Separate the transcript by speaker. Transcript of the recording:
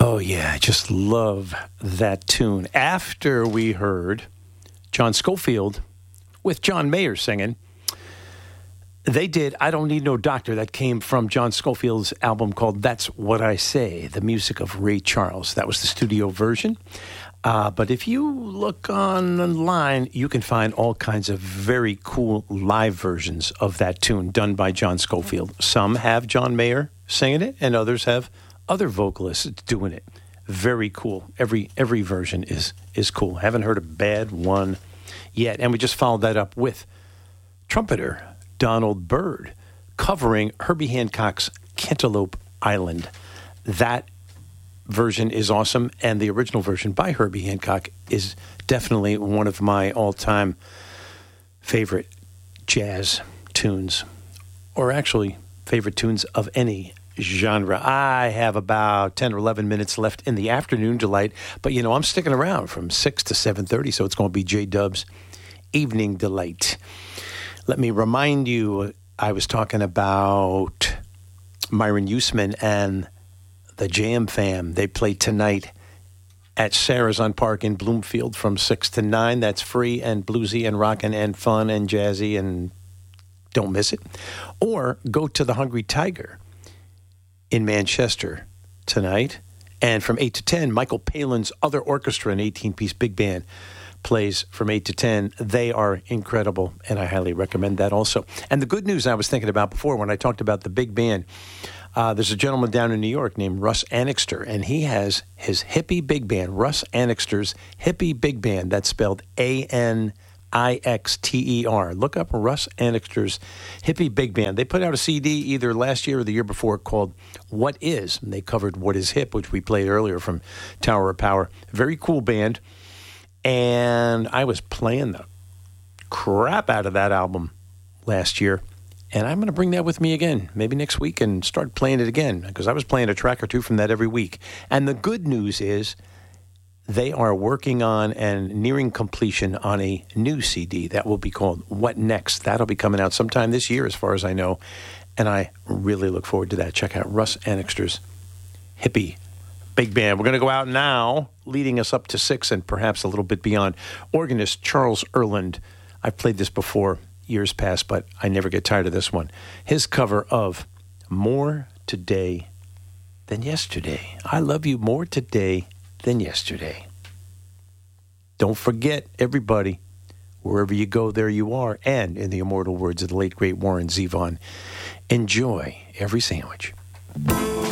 Speaker 1: Oh, yeah, I just love that tune. After we heard John Scofield with John Mayer singing, they did I Don't Need No Doctor. That came from John Scofield's album called That's What I Say, the music of Ray Charles. That was the studio version. But if you look online, you can find all kinds of very cool live versions of that tune done by John Scofield. Some have John Mayer singing it, and others have other vocalists doing it. Very cool. Every version is cool. Haven't heard a bad one yet. And we just followed that up with trumpeter Donald Byrd covering Herbie Hancock's Cantaloupe Island. That version is awesome, and the original version by Herbie Hancock is definitely one of my all-time favorite jazz tunes, or actually favorite tunes of any genre. I have about 10 or 11 minutes left in the afternoon delight, but I'm sticking around from 6 to 7:30, so it's going to be J-Dub's Evening Delight. Let me remind you, I was talking about Myron Usman and the Jam Fam. They play tonight at Sarazan Park in Bloomfield from 6 to 9. That's free and bluesy and rockin' and fun and jazzy, and don't miss it. Or go to the Hungry Tiger in Manchester tonight. And from 8 to 10, Michael Palin's Other Orchestra, an 18-piece big band, plays from 8 to 10. They are incredible, and I highly recommend that also. And the good news I was thinking about before when I talked about the big band, there's a gentleman down in New York named Russ Annixter, and he has his hippie big band, Russ Annixter's Hippie Big Band. That's spelled Anixter. Look up Russ Annixter's Hippie Big Band. They put out a CD either last year or the year before called What Is, and they covered What Is Hip, which we played earlier from Tower of Power. Very cool band, and I was playing the crap out of that album last year. And I'm going to bring that with me again, maybe next week, and start playing it again, because I was playing a track or two from that every week. And the good news is they are working on and nearing completion on a new CD that will be called What Next. That'll be coming out sometime this year, as far as I know, and I really look forward to that. Check out Russ Annixter's Hippie Big Band. We're going to go out now, leading us up to 6 and perhaps a little bit beyond. Organist Charles Erland. I've played this before, years past, but I never get tired of this one. His cover of More Today Than Yesterday. I love you more today than yesterday. Don't forget, everybody, wherever you go, there you are. And in the immortal words of the late, great Warren Zevon, enjoy every sandwich.